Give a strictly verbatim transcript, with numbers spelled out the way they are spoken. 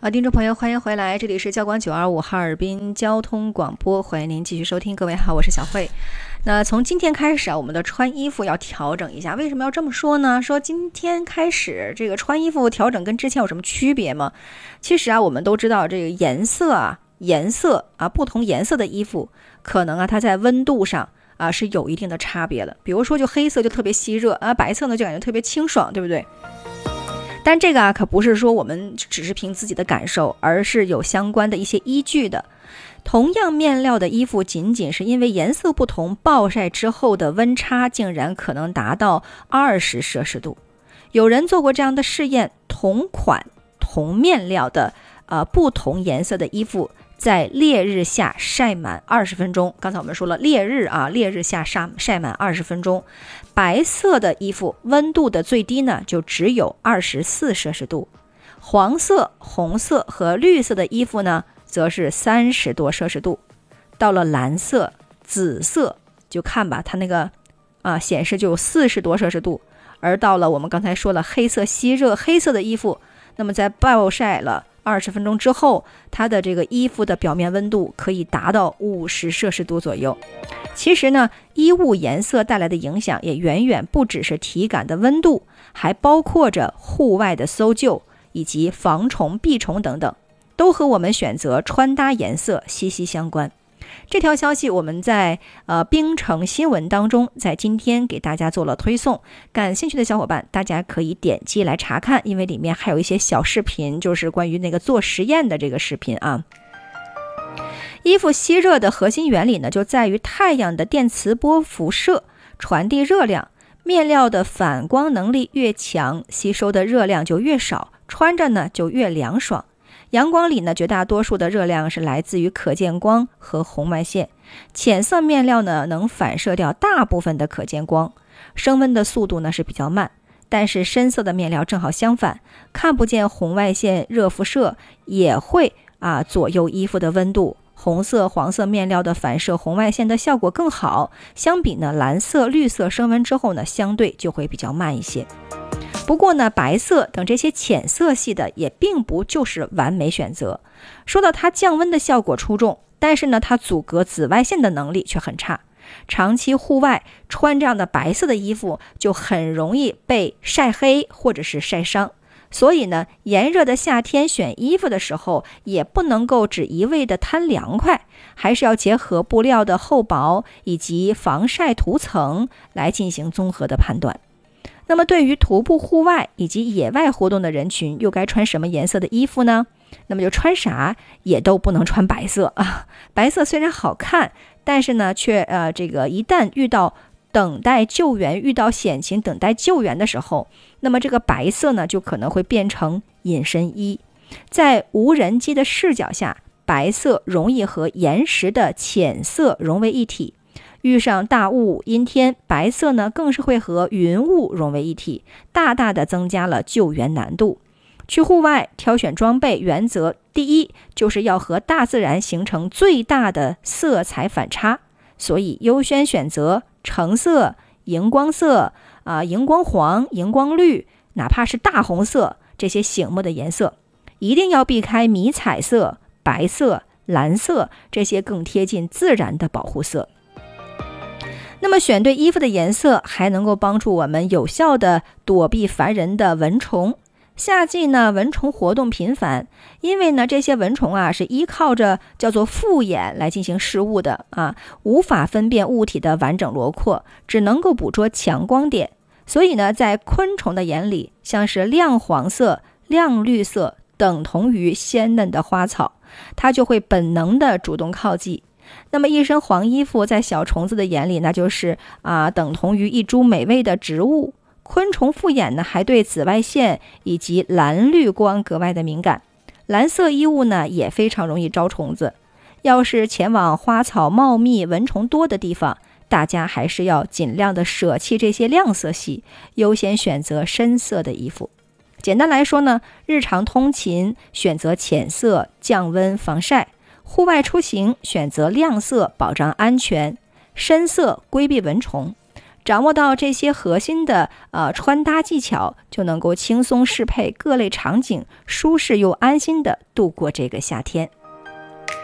好，听众朋友，欢迎回来，这里是交广九二五哈尔滨交通广播，欢迎您继续收听。各位好，我是小慧。那从今天开始啊，我们的穿衣服要调整一下。为什么要这么说呢？说今天开始这个穿衣服调整跟之前有什么区别吗？其实啊，我们都知道这个颜色啊，颜色啊，不同颜色的衣服，可能啊，它在温度上啊是有一定的差别的。比如说，就黑色就特别吸热啊，白色呢就感觉特别清爽，对不对？但这个啊，可不是说我们只是凭自己的感受，而是有相关的一些依据的。同样面料的衣服，仅仅是因为颜色不同，暴晒之后的温差竟然可能达到二十摄氏度。有人做过这样的试验，同款同面料的呃不同颜色的衣服，在烈日下晒满二十分钟。刚才我们说了，烈日啊，烈日下晒晒满二十分钟。白色的衣服温度的最低呢，就只有二十四摄氏度。黄色、红色和绿色的衣服呢，则是三十多摄氏度。到了蓝色、紫色，就看吧，它那个啊显示就有四十多摄氏度。而到了我们刚才说了黑色吸热黑色的衣服，那么在暴晒了二十分钟之后，它的这个衣服的表面温度可以达到五十摄氏度左右。其实呢，衣物颜色带来的影响也远远不只是体感的温度，还包括着户外的搜救以及防虫避虫等等，都和我们选择穿搭颜色息息相关。这条消息我们在呃冰城新闻当中在今天给大家做了推送，感兴趣的小伙伴大家可以点击来查看，因为里面还有一些小视频，就是关于那个做实验的这个视频啊。衣服吸热的核心原理呢，就在于太阳的电磁波辐射传递热量，面料的反光能力越强，吸收的热量就越少，穿着呢就越凉爽。阳光里呢，绝大多数的热量是来自于可见光和红外线。浅色面料呢，能反射掉大部分的可见光，升温的速度呢是比较慢。但是深色的面料正好相反，看不见红外线热辐射，也会啊左右衣服的温度。红色、黄色面料的反射红外线的效果更好，相比呢蓝色、绿色升温之后呢，相对就会比较慢一些。不过呢，白色等这些浅色系的也并不就是完美选择。说到它降温的效果出众，但是呢，它阻隔紫外线的能力却很差。长期户外穿这样的白色的衣服，就很容易被晒黑或者是晒伤。所以呢，炎热的夏天选衣服的时候，也不能够只一味的贪凉快，还是要结合布料的厚薄以及防晒涂层来进行综合的判断。那么对于徒步户外以及野外活动的人群，又该穿什么颜色的衣服呢？那么就穿啥也都不能穿白色啊！白色虽然好看，但是呢，却呃这个一旦遇到等待救援、遇到险情等待救援的时候，那么这个白色呢，就可能会变成隐身衣。在无人机的视角下，白色容易和岩石的浅色融为一体。遇上大雾阴天，白色呢更是会和云雾融为一体，大大的增加了救援难度。去户外挑选装备原则，第一就是要和大自然形成最大的色彩反差，所以优先选择橙色、荧光色、啊、荧光黄、荧光绿，哪怕是大红色这些醒目的颜色，一定要避开迷彩色、白色、蓝色这些更贴近自然的保护色。那么选对衣服的颜色，还能够帮助我们有效的躲避烦人的蚊虫。夏季呢，蚊虫活动频繁，因为呢，这些蚊虫啊是依靠着叫做复眼来进行视物的啊，无法分辨物体的完整轮廓，只能够捕捉强光点。所以呢，在昆虫的眼里，像是亮黄色、亮绿色等同于鲜嫩的花草，它就会本能的主动靠近。那么一身黄衣服在小虫子的眼里，那就是啊等同于一株美味的植物。昆虫复眼呢，还对紫外线以及蓝绿光格外的敏感。蓝色衣物呢，也非常容易招虫子。要是前往花草茂密、蚊虫多的地方，大家还是要尽量的舍弃这些亮色系，优先选择深色的衣服。简单来说呢，日常通勤选择浅色，降温防晒；户外出行选择亮色，保障安全；深色规避蚊虫。 掌握到这些核心的呃穿搭技巧，就能够轻松适配各类场景，舒适又安心的度过这个夏天。